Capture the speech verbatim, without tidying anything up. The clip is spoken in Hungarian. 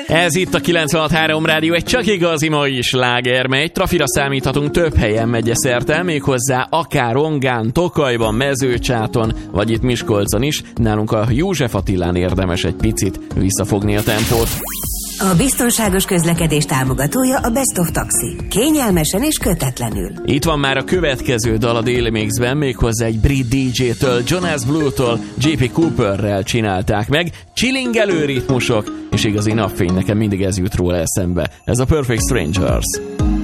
Ez itt a kilencvenhat három Rádió, egy csak igazi mai sláger, mely trafira számíthatunk, több helyen megye szerte, méghozzá akár Ongán, Tokajban, Mezőcsáton, vagy itt Miskolcon is. Nálunk a József Attilán érdemes egy picit visszafogni a tempót. A biztonságos közlekedés támogatója a Best of Taxi. Kényelmesen és kötetlenül. Itt van már a következő dal a Daily Mixben, méghozzá egy brit dé dzsé-től, Jonas Blue-tól, jé pé Cooperrel csinálták meg. Chillingelő ritmusok, és igazi napfény, nekem mindig ez jut róla eszembe. Ez a Perfect Strangers.